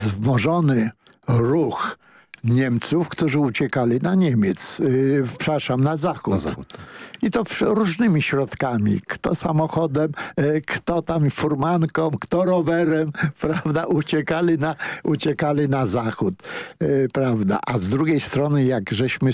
wzmożony ruch Niemców, którzy uciekali na Niemiec, przepraszam, na zachód. I to różnymi środkami. Kto samochodem, kto tam furmanką, kto rowerem, prawda, uciekali na zachód, prawda. A z drugiej strony, jak żeśmy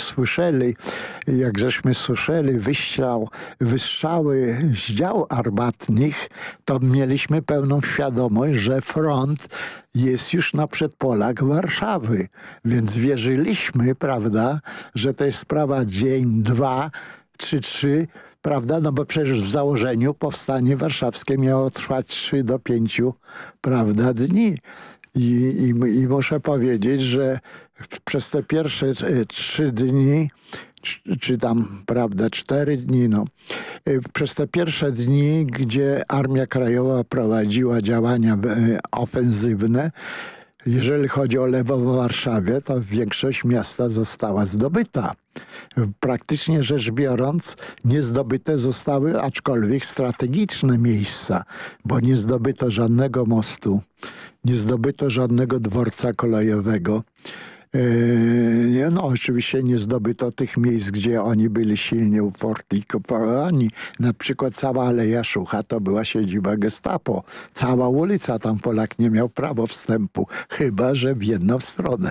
słyszeli wystrzały z dział armatnych, to mieliśmy pełną świadomość, że front jest już na przedpolach Warszawy. Więc wierzyliśmy, prawda, że to jest sprawa dzień, 2 czy 3, prawda, no bo przecież w założeniu powstanie warszawskie miało trwać 3 do 5, prawda, dni. I muszę powiedzieć, że przez te pierwsze 3 dni, czy tam, prawda, 4 dni, przez te pierwsze dni, gdzie Armia Krajowa prowadziła działania ofensywne, jeżeli chodzi o Lwów w Warszawie, to większość miasta została zdobyta. Praktycznie rzecz biorąc, nie zdobyte zostały, aczkolwiek strategiczne miejsca, bo nie zdobyto żadnego mostu, nie zdobyto żadnego dworca kolejowego. Oczywiście nie zdobyto tych miejsc, gdzie oni byli silnie uporni. Na przykład cała Aleja Szucha to była siedziba Gestapo. Cała ulica, tam Polak nie miał prawa wstępu, chyba że w jedną stronę.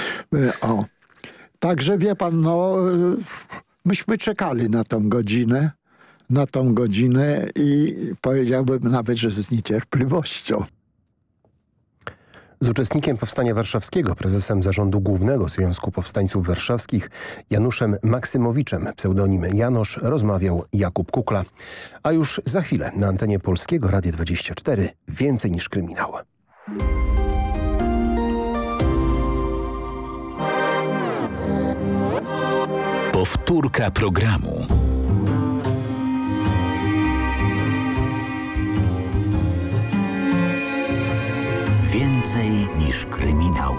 Także wie pan, myśmy czekali na tą godzinę i powiedziałbym nawet, że z niecierpliwością. Z uczestnikiem Powstania Warszawskiego, prezesem Zarządu Głównego Związku Powstańców Warszawskich Januszem Maksymowiczem, pseudonim Janosz, rozmawiał Jakub Kukla. A już za chwilę na antenie Polskiego Radia 24 więcej niż kryminał. Powtórka programu. Więcej niż kryminał.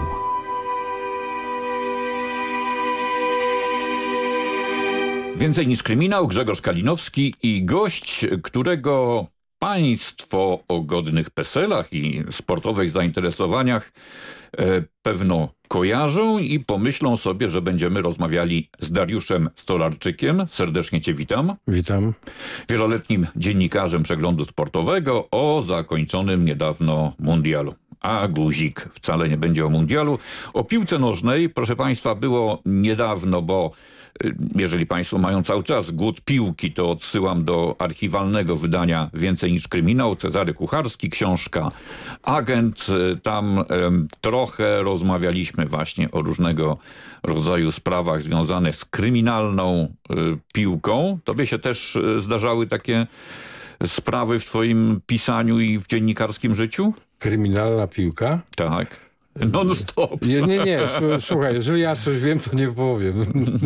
Więcej niż kryminał, Grzegorz Kalinowski i gość, którego państwo o godnych peselach i sportowych zainteresowaniach pewno kojarzą i pomyślą sobie, że będziemy rozmawiali z Dariuszem Stolarczykiem. Serdecznie cię witam. Witam. Wieloletnim dziennikarzem Przeglądu Sportowego o zakończonym niedawno mundialu. A guzik, wcale nie będzie o mundialu. O piłce nożnej, proszę państwa, było niedawno, bo jeżeli państwo mają cały czas głód piłki, to odsyłam do archiwalnego wydania Więcej niż kryminał. Cezary Kucharski, książka Agent. Tam trochę rozmawialiśmy właśnie o różnego rodzaju sprawach związanych z kryminalną piłką. Tobie się też zdarzały takie sprawy w twoim pisaniu i w dziennikarskim życiu? Kryminalna piłka? Tak. Non-stop. Nie. Słuchaj, jeżeli ja coś wiem, to nie powiem.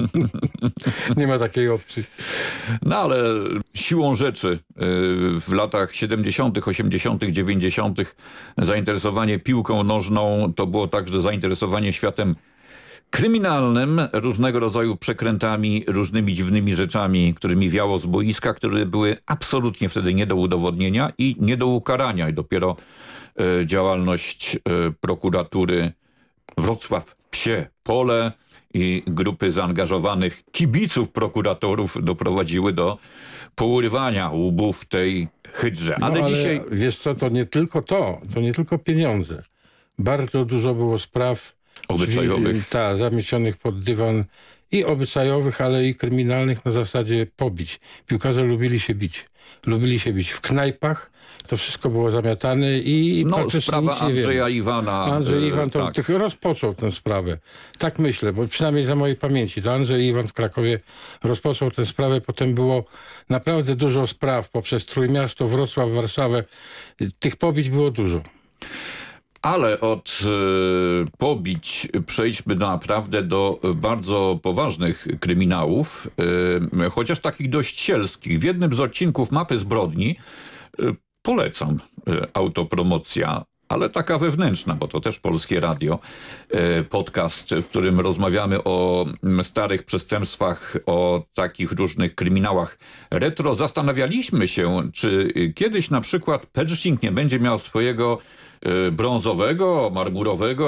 Nie ma takiej opcji. No ale siłą rzeczy w latach 70., 80., 90. zainteresowanie piłką nożną to było także zainteresowanie światem kryminalnym, różnego rodzaju przekrętami, różnymi dziwnymi rzeczami, którymi wiało z boiska, które były absolutnie wtedy nie do udowodnienia i nie do ukarania. I dopiero działalność prokuratury Wrocław Psie Pole i grupy zaangażowanych kibiców prokuratorów doprowadziły do pourywania łbów tej hydrze. Ale dzisiaj... Wiesz co, to nie tylko pieniądze. Bardzo dużo było spraw obyczajowych. Zamiecionych pod dywan i obyczajowych, ale i kryminalnych na zasadzie pobić. Piłkarze lubili się bić. Lubili się bić w knajpach. To wszystko było zamiatane i sprawa nic nie Andrzeja wiem. Iwana. Andrzej Iwan to tak. rozpoczął tę sprawę. Tak myślę, bo przynajmniej za mojej pamięci. To Andrzej Iwan w Krakowie rozpoczął tę sprawę. Potem było naprawdę dużo spraw poprzez Trójmiasto, Wrocław, Warszawę. Tych pobić było dużo. Ale od pobić przejdźmy naprawdę do bardzo poważnych kryminałów, chociaż takich dość sielskich. W jednym z odcinków Mapy Zbrodni polecam autopromocja, ale taka wewnętrzna, bo to też Polskie Radio, podcast, w którym rozmawiamy o starych przestępstwach, o takich różnych kryminałach retro. Zastanawialiśmy się, czy kiedyś na przykład Pershing nie będzie miał swojego brązowego, marmurowego,